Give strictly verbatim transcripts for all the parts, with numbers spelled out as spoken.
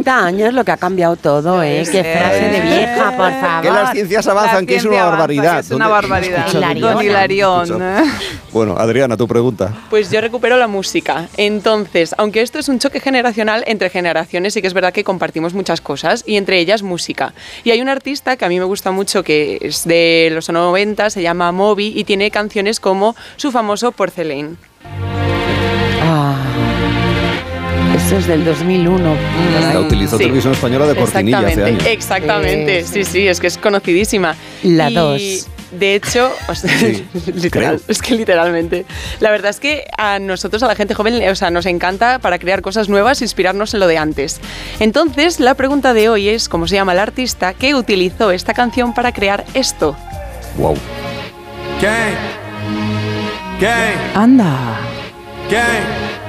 treinta años lo que ha cambiado todo, ¿eh? Qué frase de vieja, por favor. Que las ciencias avanzan, que es una barbaridad. Es una barbaridad. Hilarión. Hilarión. Bueno, Adriana, tu pregunta. Pues yo recupero la música. Entonces, aunque esto es un choque generacional entre generaciones, sí que es verdad que compartimos muchas cosas, y entre ellas música. Y hay un artista que a mí me gusta mucho, que es de los noventa, se llama Moby, y tiene canciones como su famoso Porcelain. Ah, esto es del dos mil uno. La utilizó Sí. Televisión Española de cortinilla hace años. Exactamente, Sí, sí, sí, es que es conocidísima. La Y, dos. De hecho, o sea, Sí, literal, creo. es que literalmente. La verdad es que a nosotros, a la gente joven, o sea, nos encanta para crear cosas nuevas, inspirarnos en lo de antes. Entonces, la pregunta de hoy es, ¿cómo se llama el artista que utilizó esta canción para crear esto? Wow. Gang. Gang. Anda. Gang.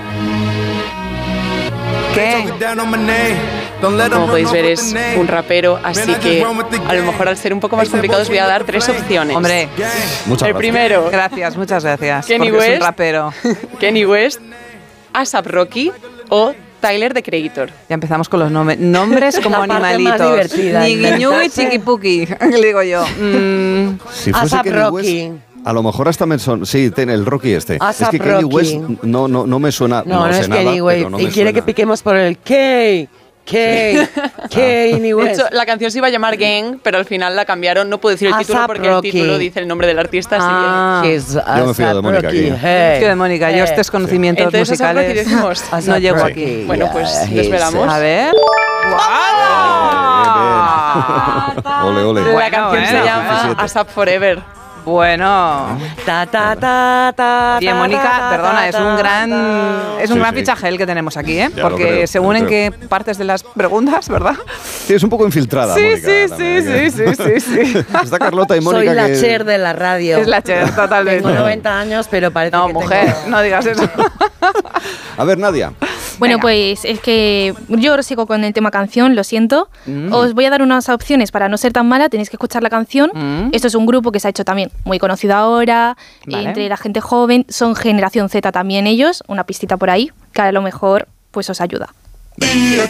¿Qué? Down on my name. Don't let 'em Como run podéis off ver, with es the name. un rapero, así Man, I just que run with the a lo gang. mejor al ser un poco más complicado os voy a dar tres opciones. Hombre, Gang. Muchas El gracias. primero, gracias, muchas gracias. Kenny porque es West. un rapero. Kenny West, A$ap Rocky o Tyler, The Creator. Ya empezamos con los nombres. Nombres como La parte más animalitos. divertida, Ñiguiñugui, inventarse. chiquipuki, le digo yo. Mm, Si fuese A$ap Kenny Rocky. West, a lo mejor hasta me son... Sí, tiene el Rocky este. Es A$ap que Kenny Rocky. West no, no, no me suena... No, no, sé es nada, Kenny West. pero no y me quiere suena. que piquemos por el K. K. Kenny De West. hecho, la canción se iba a llamar Gang, pero al final la cambiaron. No puedo decir el A$ap título porque Rocky. el título dice el nombre del artista. así que- Ah. He's Yo me fío de A$ap Mónica Rocky. aquí. Hey. Tío de Mónica, yo estos conocimientos Entonces, A$ap Rocky musicales decimos. no A$ap llego Rocky, aquí. Bueno, pues, yeah, desvelamos. he's A ver. Bien, bien. Ole, ole. La Bueno, canción se bueno. llama diecisiete. A$ap Forever. Bueno. Ta, ta, ta, ta, Bien, ta, Mónica, ta, perdona, ta, es un gran ta. es un Sí, gran sí. fichaje el que tenemos aquí, ¿eh? Ya lo Porque creo, según ya en lo qué partes de las preguntas, ¿verdad? Sí, es un poco infiltrada, Sí, Mónica, sí, también, sí, ¿eh? sí, sí, sí, sí. Está Carlota y Mónica Soy la que... Cher de la radio. Es la Cher, totalmente. Tengo noventa años, pero parece No, que mujer, tengo... no digas eso. A ver, Nadia. Bueno, Venga. pues es que yo sigo con el tema canción, lo siento. Mm. Os voy a dar unas opciones para no ser tan mala, tenéis que escuchar la canción. Mm. Esto es un grupo que se ha hecho también muy conocido ahora, Vale. entre la gente joven, son generación Z también ellos, una pistita por ahí, que a lo mejor pues os ayuda.